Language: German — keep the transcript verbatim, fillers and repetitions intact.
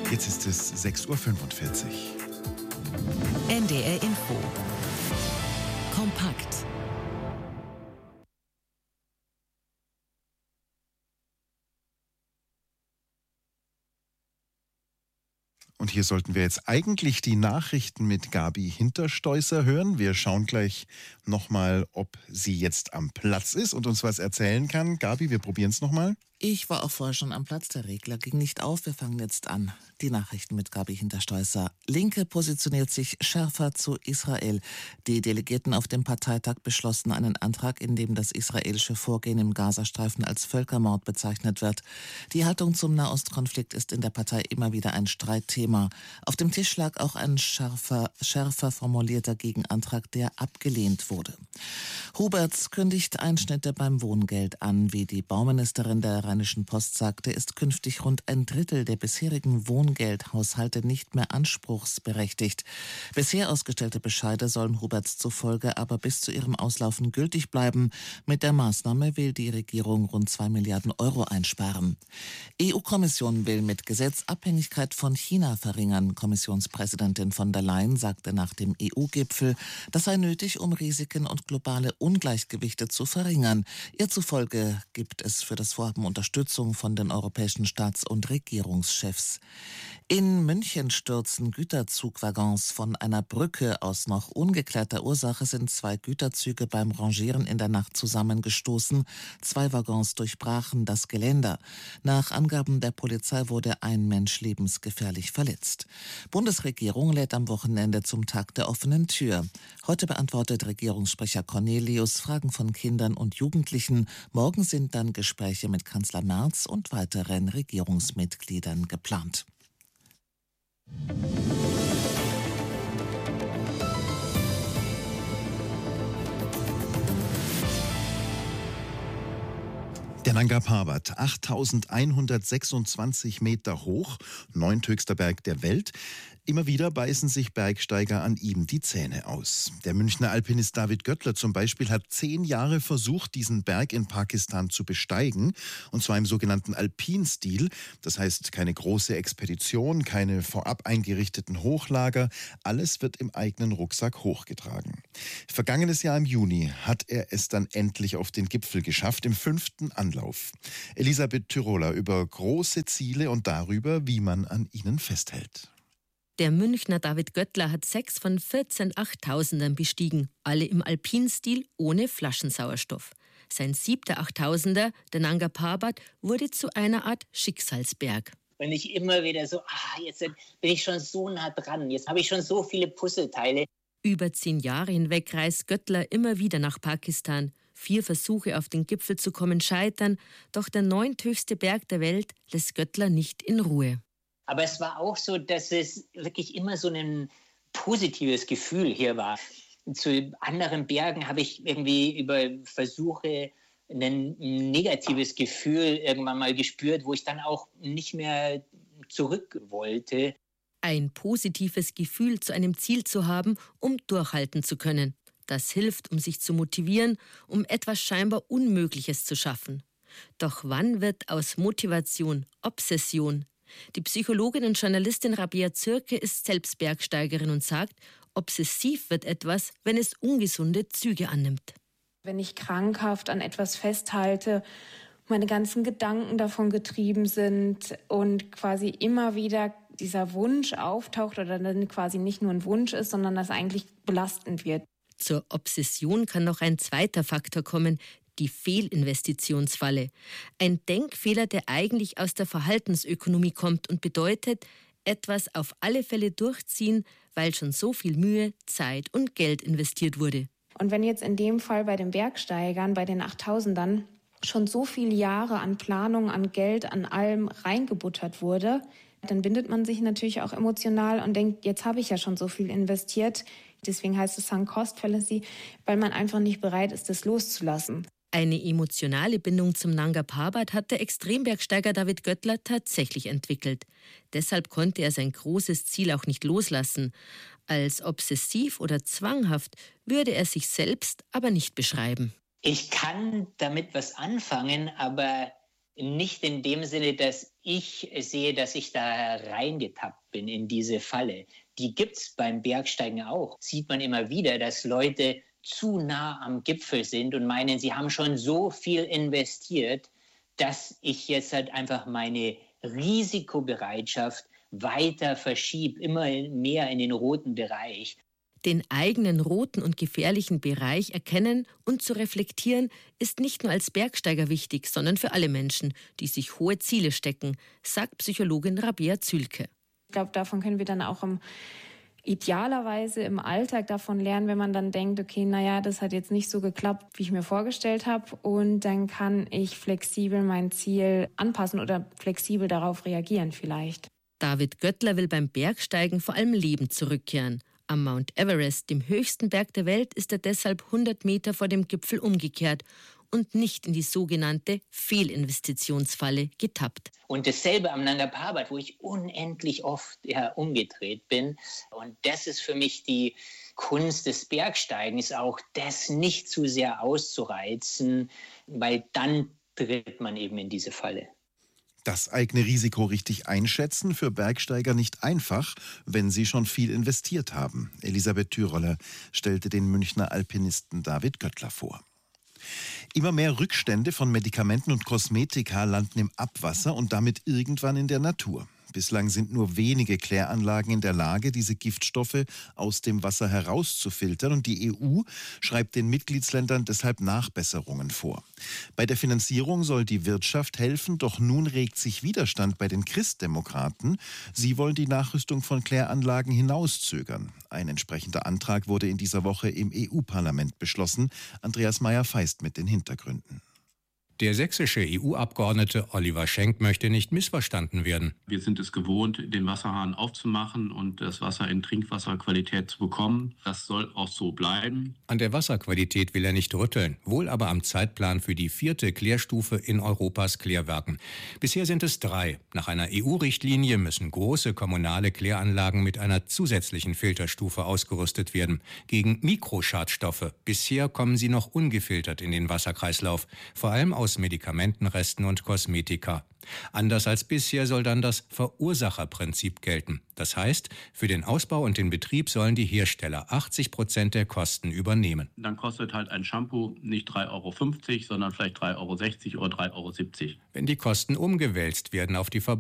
Jetzt ist es sechs Uhr fünfundvierzig. N D R Info. Kompakt. Und hier sollten wir jetzt eigentlich die Nachrichten mit Gabi Hinterstoißer hören. Wir schauen gleich nochmal, ob sie jetzt am Platz ist und uns was erzählen kann. Gabi, wir probieren es nochmal. Ich war auch vorher schon am Platz, der Regler ging nicht auf. Wir fangen jetzt an. Die Nachrichten mit Gabi Hinterstoißer. Linke positioniert sich schärfer zu Israel. Die Delegierten auf dem Parteitag beschlossen einen Antrag, in dem das israelische Vorgehen im Gazastreifen als Völkermord bezeichnet wird. Die Haltung zum Nahostkonflikt ist in der Partei immer wieder ein Streitthema. Auf dem Tisch lag auch ein schärfer, schärfer formulierter Gegenantrag, der abgelehnt wurde. Huberts kündigt Einschnitte beim Wohngeld an. Wie die Bauministerin der Rheinischen Post sagte, ist künftig rund ein Drittel der bisherigen Wohngeldhaushalte nicht mehr anspruchsberechtigt. Bisher ausgestellte Bescheide sollen Huberts zufolge aber bis zu ihrem Auslaufen gültig bleiben. Mit der Maßnahme will die Regierung rund zwei Milliarden Euro einsparen. E U-Kommission will mit Gesetz Abhängigkeit von China verringern. Kommissionspräsidentin von der Leyen sagte nach dem E U-Gipfel, das sei nötig, um Risiken und globale Ungleichgewichte zu verringern. Ihr zufolge gibt es für das Vorhaben Unterstützung von den europäischen Staats- und Regierungschefs. In München stürzen Güterzugwaggons von einer Brücke. Aus noch ungeklärter Ursache sind zwei Güterzüge beim Rangieren in der Nacht zusammengestoßen. Zwei Waggons durchbrachen das Geländer. Nach Angaben der Polizei wurde ein Mensch lebensgefährlich verletzt. Bundesregierung lädt am Wochenende zum Tag der offenen Tür. Heute beantwortet Regierungssprecher Cornelius Fragen von Kindern und Jugendlichen. Morgen sind dann Gespräche mit Kanzler Merz und weiteren Regierungsmitgliedern geplant. Der Nanga Parbat, achttausendeinhundertsechsundzwanzig Meter hoch, neunthöchster Berg der Welt. Immer wieder beißen sich Bergsteiger an ihm die Zähne aus. Der Münchner Alpinist David Göttler zum Beispiel hat zehn Jahre versucht, diesen Berg in Pakistan zu besteigen. Und zwar im sogenannten Alpinstil. Das heißt, keine große Expedition, keine vorab eingerichteten Hochlager. Alles wird im eigenen Rucksack hochgetragen. Vergangenes Jahr im Juni hat er es dann endlich auf den Gipfel geschafft, im fünften Anlauf. Elisabeth Tyroler über große Ziele und darüber, wie man an ihnen festhält. Der Münchner David Göttler hat sechs von vierzehn Achttausendern bestiegen, alle im Alpinstil ohne Flaschensauerstoff. Sein siebter Achttausender, der Nanga Parbat, wurde zu einer Art Schicksalsberg. Wenn ich immer wieder so, ah, jetzt bin ich schon so nah dran, jetzt habe ich schon so viele Puzzleteile. Über zehn Jahre hinweg reist Göttler immer wieder nach Pakistan. Vier Versuche auf den Gipfel zu kommen scheitern, doch der neunthöchste Berg der Welt lässt Göttler nicht in Ruhe. Aber es war auch so, dass es wirklich immer so ein positives Gefühl hier war. Zu anderen Bergen habe ich irgendwie über Versuche ein negatives Gefühl irgendwann mal gespürt, wo ich dann auch nicht mehr zurück wollte. Ein positives Gefühl zu einem Ziel zu haben, um durchhalten zu können. Das hilft, um sich zu motivieren, um etwas scheinbar Unmögliches zu schaffen. Doch wann wird aus Motivation Obsession? Die Psychologin und Journalistin Rabea Zirke ist selbst Bergsteigerin und sagt, obsessiv wird etwas, wenn es ungesunde Züge annimmt. Wenn ich krankhaft an etwas festhalte, meine ganzen Gedanken davon getrieben sind und quasi immer wieder dieser Wunsch auftaucht oder dann quasi nicht nur ein Wunsch ist, sondern das eigentlich belastend wird. Zur Obsession kann noch ein zweiter Faktor kommen, die Fehlinvestitionsfalle. Ein Denkfehler, der eigentlich aus der Verhaltensökonomie kommt und bedeutet, etwas auf alle Fälle durchziehen, weil schon so viel Mühe, Zeit und Geld investiert wurde. Und wenn jetzt in dem Fall bei den Bergsteigern, bei den Achttausendern, schon so viele Jahre an Planung, an Geld, an allem reingebuttert wurde, dann bindet man sich natürlich auch emotional und denkt, jetzt habe ich ja schon so viel investiert. Deswegen heißt es Sunk Cost Fallacy, weil man einfach nicht bereit ist, das loszulassen. Eine emotionale Bindung zum Nanga Parbat hat der Extrembergsteiger David Göttler tatsächlich entwickelt. Deshalb konnte er sein großes Ziel auch nicht loslassen. Als obsessiv oder zwanghaft würde er sich selbst aber nicht beschreiben. Ich kann damit was anfangen, aber Nicht in dem Sinne, dass ich sehe, dass ich da reingetappt bin in diese Falle. Die gibt es beim Bergsteigen auch. Sieht man immer wieder, dass Leute zu nah am Gipfel sind und meinen, sie haben schon so viel investiert, dass ich jetzt halt einfach meine Risikobereitschaft weiter verschiebe, immer mehr in den roten Bereich. Den eigenen roten und gefährlichen Bereich erkennen und zu reflektieren, ist nicht nur als Bergsteiger wichtig, sondern für alle Menschen, die sich hohe Ziele stecken, sagt Psychologin Rabea Zülke. Ich glaube, davon können wir dann auch im, idealerweise im Alltag davon lernen, wenn man dann denkt, okay, naja, das hat jetzt nicht so geklappt, wie ich mir vorgestellt habe. Und dann kann ich flexibel mein Ziel anpassen oder flexibel darauf reagieren vielleicht. David Göttler will beim Bergsteigen vor allem lebend zurückkehren. Am Mount Everest, dem höchsten Berg der Welt, ist er deshalb hundert Meter vor dem Gipfel umgekehrt und nicht in die sogenannte Fehlinvestitionsfalle getappt. Und dasselbe am Nanga Parbat, wo ich unendlich oft ja, umgedreht bin. Und das ist für mich die Kunst des Bergsteigens, auch das nicht zu sehr auszureizen, weil dann tritt man eben in diese Falle. Das eigene Risiko richtig einschätzen, für Bergsteiger nicht einfach, wenn sie schon viel investiert haben. Elisabeth Thüroller stellte den Münchner Alpinisten David Göttler vor. Immer mehr Rückstände von Medikamenten und Kosmetika landen im Abwasser und damit irgendwann in der Natur. Bislang sind nur wenige Kläranlagen in der Lage, diese Giftstoffe aus dem Wasser herauszufiltern, und die E U schreibt den Mitgliedsländern deshalb Nachbesserungen vor. Bei der Finanzierung soll die Wirtschaft helfen, doch nun regt sich Widerstand bei den Christdemokraten. Sie wollen die Nachrüstung von Kläranlagen hinauszögern. Ein entsprechender Antrag wurde in dieser Woche im E U-Parlament beschlossen. Andreas Meyer-Feist mit den Hintergründen. Der sächsische E U-Abgeordnete Oliver Schenk möchte nicht missverstanden werden. Wir sind es gewohnt, den Wasserhahn aufzumachen und das Wasser in Trinkwasserqualität zu bekommen. Das soll auch so bleiben. An der Wasserqualität will er nicht rütteln, wohl aber am Zeitplan für die vierte Klärstufe in Europas Klärwerken. Bisher sind es drei. Nach einer E U-Richtlinie müssen große kommunale Kläranlagen mit einer zusätzlichen Filterstufe ausgerüstet werden. Gegen Mikroschadstoffe. Bisher kommen sie noch ungefiltert in den Wasserkreislauf. Vor allem aus Medikamentenresten und Kosmetika. Anders als bisher soll dann das Verursacherprinzip gelten. Das heißt, für den Ausbau und den Betrieb sollen die Hersteller achtzig Prozent der Kosten übernehmen. Dann kostet halt ein Shampoo nicht drei Euro fünfzig, sondern vielleicht drei Euro sechzig oder drei Euro siebzig. Wenn die Kosten umgewälzt werden auf die Verbraucher,